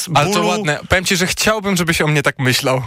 bez bólu. Ale to ładne. Powiem ci, że chciałbym, żebyś o mnie tak myślał.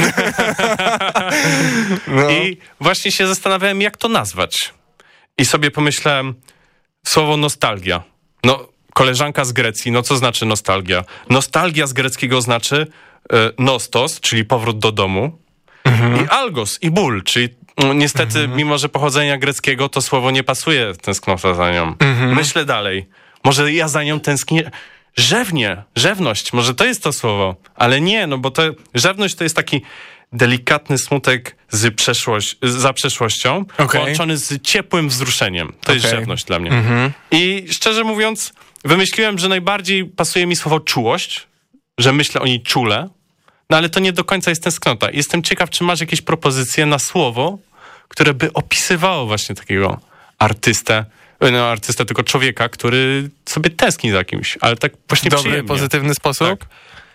No. I właśnie się zastanawiałem, jak to nazwać. I sobie pomyślałem, słowo nostalgia. No, koleżanka z Grecji, no co znaczy nostalgia? Nostalgia z greckiego znaczy nostos, czyli powrót do domu. I algos, i ból, czyli niestety, mimo że pochodzenia greckiego, to słowo nie pasuje, tęsknota za nią. Myślę dalej. Może ja za nią tęsknię. Rzewność, może to jest to słowo. Ale nie, no bo rzewność to jest taki delikatny smutek za przeszłością, połączony z ciepłym wzruszeniem. To jest rzewność dla mnie. I szczerze mówiąc, wymyśliłem, że najbardziej pasuje mi słowo czułość, że myślę o niej czule, no ale to nie do końca jest tęsknota. Jestem ciekaw, czy masz jakieś propozycje na słowo, które by opisywało właśnie takiego artystę, tylko człowieka, który sobie tęskni za kimś, ale tak właśnie dobry, przyjemnie. pozytywny sposób? Tak.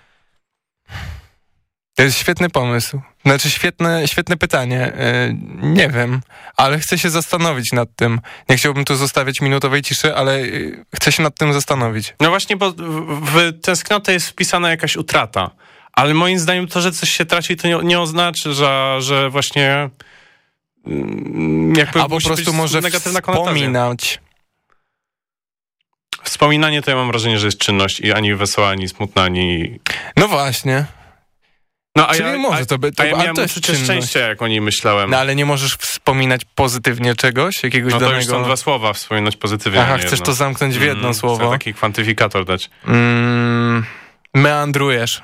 To jest świetny pomysł. Znaczy świetne pytanie. Nie wiem, ale chcę się zastanowić nad tym. Nie chciałbym tu zostawiać minutowej ciszy, ale chcę się nad tym zastanowić. No właśnie, bo w tęsknotę jest wpisana jakaś utrata. Ale moim zdaniem to, że coś się traci, to nie oznacza, że właśnie jakby a po prostu może negatywna wspominać. Wspominanie to ja mam wrażenie, że jest czynność i ani wesoła, ani smutna, ani... No właśnie. No, ja miałem uczucie szczęścia, jak o niej myślałem. No ale nie możesz wspominać pozytywnie czegoś, jakiegoś danego... No to już są dwa słowa, wspominać pozytywnie. Aha, chcesz to zamknąć w jedno słowo. Chcę taki kwantyfikator dać. Meandrujesz.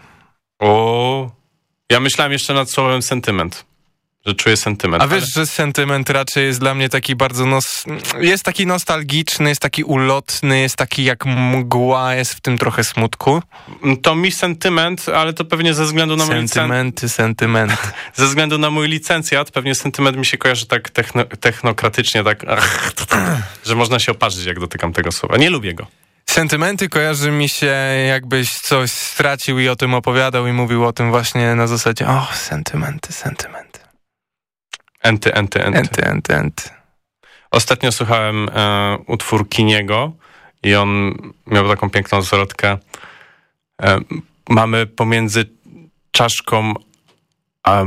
Ja myślałem jeszcze nad słowem sentyment. Że czuję sentyment. A wiesz, że sentyment raczej jest dla mnie taki bardzo... jest taki nostalgiczny, jest taki ulotny, jest taki jak mgła, jest w tym trochę smutku. To mi sentyment, ale to pewnie ze względu na mój Sentymenty. Ze względu na mój licencjat, pewnie sentyment mi się kojarzy tak technokratycznie, tak, że można się oparzyć, jak dotykam tego słowa. Nie lubię go. Sentymenty kojarzy mi się, jakbyś coś stracił i o tym opowiadał i mówił o tym właśnie na zasadzie sentymenty. Enty. Ostatnio słuchałem utwór Kiniego i on miał taką piękną zwrotkę. Mamy pomiędzy czaszką a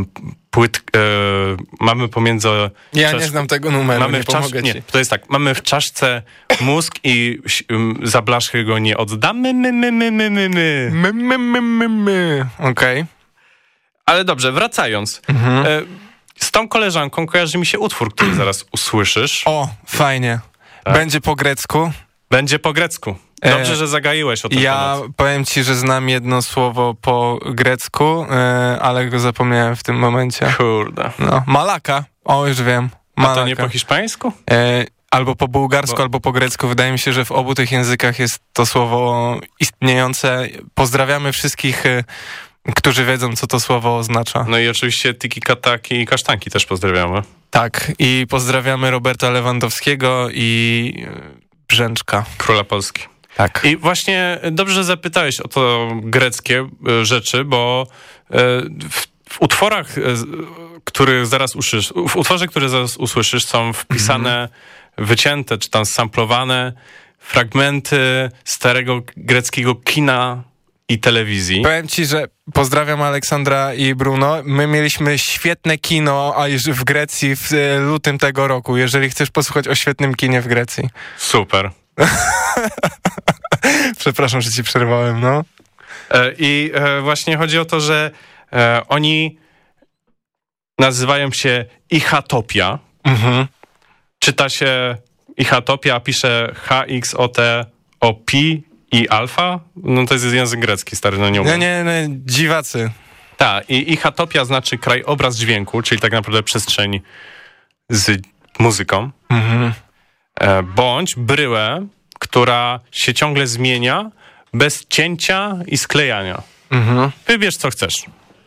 mamy pomiędzy... Ja nie znam tego numeru, nie pomogę ci. Nie, to jest tak, mamy w czaszce mózg i za blaszkę go nie oddamy. Okej. Ale dobrze, wracając. Z tą koleżanką kojarzy mi się utwór, który zaraz usłyszysz. O, fajnie. Tak. Będzie po grecku? Będzie po grecku. Dobrze, że zagaiłeś o ten temat. Powiem ci, że znam jedno słowo po grecku, ale go zapomniałem w tym momencie. Kurde. No, malaka. Już wiem. Malaka. A to nie po hiszpańsku? Albo po bułgarsku, albo po grecku. Wydaje mi się, że w obu tych językach jest to słowo istniejące. Pozdrawiamy wszystkich, którzy wiedzą, co to słowo oznacza. No i oczywiście tiki-kataki i kasztanki też pozdrawiamy. Tak, i pozdrawiamy Roberta Lewandowskiego i Brzęczka. Króla Polski. Tak. I właśnie dobrze, że zapytałeś o to greckie rzeczy, bo w utworach, który zaraz usłyszysz, są wpisane, wycięte, czy tam samplowane fragmenty starego greckiego kina i telewizji. Powiem ci, że pozdrawiam Aleksandra i Bruno. My mieliśmy świetne kino w Grecji w lutym tego roku. Jeżeli chcesz posłuchać o świetnym kinie w Grecji. Super. Przepraszam, że ci przerwałem, no. I właśnie chodzi o to, że oni nazywają się Ichatopia. Czyta się Ichatopia, a pisze HXOTOP i alfa. No to jest język grecki, stary, no nie umiem. Nie, dziwacy. Tak, i Ichatopia znaczy krajobraz dźwięku, czyli tak naprawdę przestrzeń z muzyką. Bądź bryłę, która się ciągle zmienia bez cięcia i sklejania. Wybierz, co chcesz.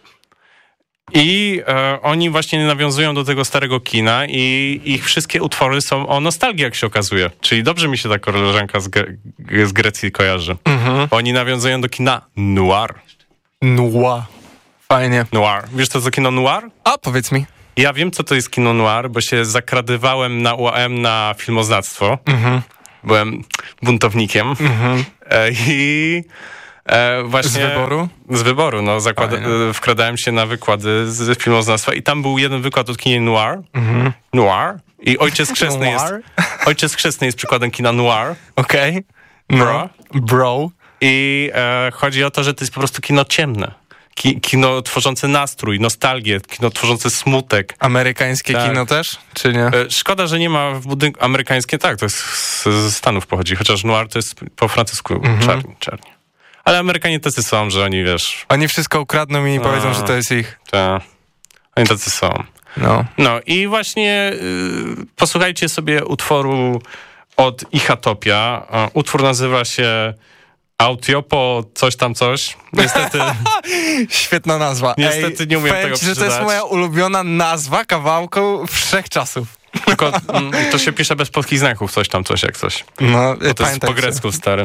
I oni właśnie nawiązują do tego starego kina i ich wszystkie utwory są o nostalgii, jak się okazuje. Czyli dobrze mi się ta koleżanka z Grecji kojarzy. Oni nawiązują do kina noir. Noir. Fajnie. Noir. Wiesz, co to kino noir? A, powiedz mi. Ja wiem, co to jest kino noir, bo się zakradywałem na UAM na filmoznawstwo. Byłem buntownikiem. I Właśnie, Z wyboru? Z wyboru, no. Wkradałem się na wykłady z filmoznawstwa i tam był jeden wykład o kinie noir. Noir. I Ojciec Chrzestny jest przykładem kina noir. Okej. No. Bro. I chodzi o to, że to jest po prostu kino ciemne. Kino tworzące nastrój, nostalgię, kino tworzące smutek. Amerykańskie kino też, czy nie? Szkoda, że nie ma w budynku amerykańskie, tak, to jest ze Stanów pochodzi, chociaż noir to jest po francusku czarni. Ale Amerykanie tacy są, że oni, wiesz... Oni wszystko ukradną i powiedzą, że to jest ich. Tak, oni tacy są. No i właśnie posłuchajcie sobie utworu od Ichatopia. Utwór nazywa się Autiopo coś tam coś. Niestety... Świetna nazwa. Niestety nie umiem tego przeczytać. Że to jest moja ulubiona nazwa kawałku wszechczasów. Tylko to się pisze bez polskich znaków, coś tam, coś jak coś. No, to jest po grecku, stary.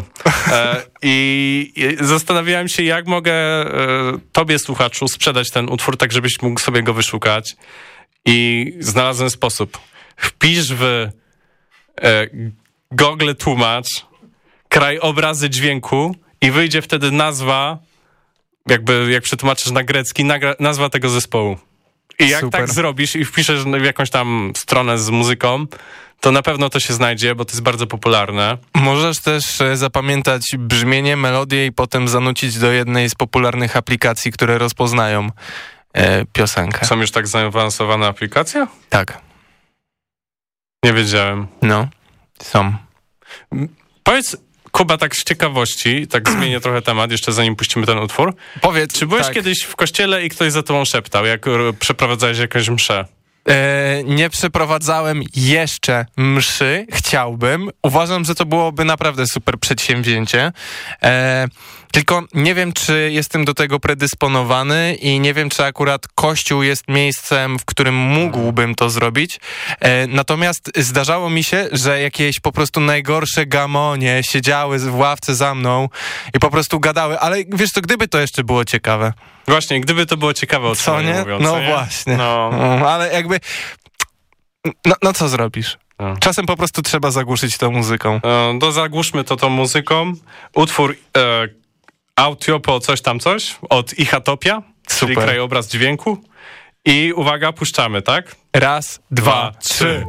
I zastanawiałem się, jak mogę tobie, słuchaczu, sprzedać ten utwór, tak żebyś mógł sobie go wyszukać. I znalazłem sposób. Wpisz w Google tłumacz krajobrazy dźwięku i wyjdzie wtedy nazwa, jakby jak przetłumaczysz na grecki, nazwa tego zespołu. I jak tak zrobisz i wpiszesz w jakąś tam stronę z muzyką, to na pewno to się znajdzie, bo to jest bardzo popularne. Możesz też zapamiętać brzmienie, melodię i potem zanucić do jednej z popularnych aplikacji, które rozpoznają piosenkę. Są już tak zaawansowane aplikacje? Tak. Nie wiedziałem. No, są. Powiedz, Kuba, tak z ciekawości, tak zmienię trochę temat, jeszcze zanim puścimy ten utwór. Powiedz, czy byłeś kiedyś w kościele i ktoś za tobą szeptał, jak przeprowadzałeś jakąś mszę? Nie przeprowadzałem jeszcze mszy, chciałbym. Uważam, że to byłoby naprawdę super przedsięwzięcie. Tylko nie wiem, czy jestem do tego predysponowany i nie wiem, czy akurat kościół jest miejscem, w którym mógłbym to zrobić. Natomiast zdarzało mi się, że jakieś po prostu najgorsze gamonie siedziały w ławce za mną i po prostu gadały. Ale wiesz co, gdyby to jeszcze było ciekawe. Właśnie, gdyby to było ciekawe, o co nie? Mówią, no co nie? Właśnie. No. Ale jakby... No co zrobisz? Czasem po prostu trzeba zagłuszyć tą muzyką. Zagłuszmy to tą muzyką. Utwór Autiopo coś tam coś od Ichatopia, czyli krajobraz dźwięku. I uwaga, puszczamy, tak? Raz, dwa, trzy.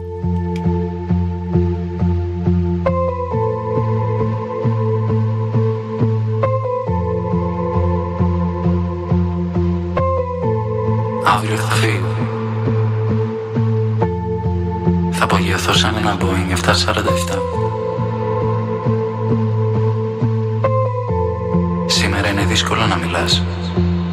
Αύριο θα φύγω. Θα απογειωθώ σαν ένα Boeing 747. Σήμερα είναι δύσκολο να μιλάς.